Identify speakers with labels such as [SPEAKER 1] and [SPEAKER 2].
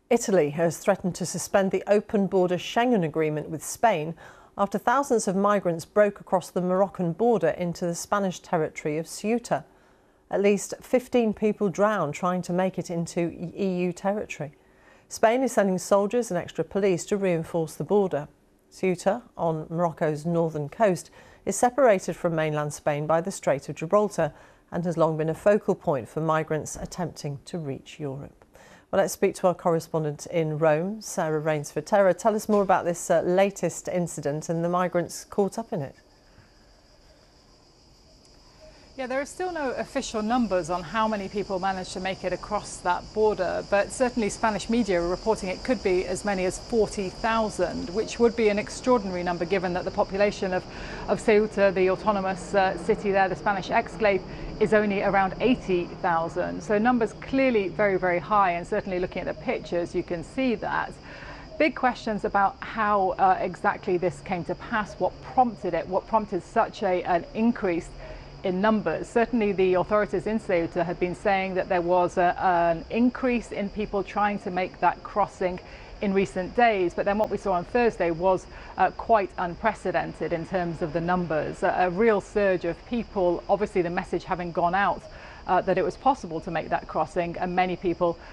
[SPEAKER 1] Italy has threatened to suspend the open border Schengen agreement with Spain after thousands of migrants broke across the Moroccan border into the Spanish territory of Ceuta. At least 15 people drowned trying to make it into EU territory. Spain is sending soldiers and extra police to reinforce the border. Ceuta, on Morocco's northern coast, is separated from mainland Spain by the Strait of Gibraltar and has long been a focal point for migrants attempting to reach Europe. Well, let's speak to our correspondent in Rome, Sarah Rainsford. Sarah, tell us more about this latest incident and the migrants caught up in it.
[SPEAKER 2] Yeah, there are still no official numbers on how many people managed to make it across that border, but certainly Spanish media are reporting it could be as many as 40,000, which would be an extraordinary number given that the population of Ceuta, the autonomous city there, the Spanish exclave, is only around 80,000. So numbers clearly very, very high, and certainly looking at the pictures you can see that. Big questions about how exactly this came to pass, what prompted it, what prompted such an increase in numbers. Certainly the authorities in Ceuta had been saying that there was an increase in people trying to make that crossing in recent days, but then what we saw on Thursday was quite unprecedented in terms of the numbers. A real surge of people, obviously the message having gone out that it was possible to make that crossing, and many people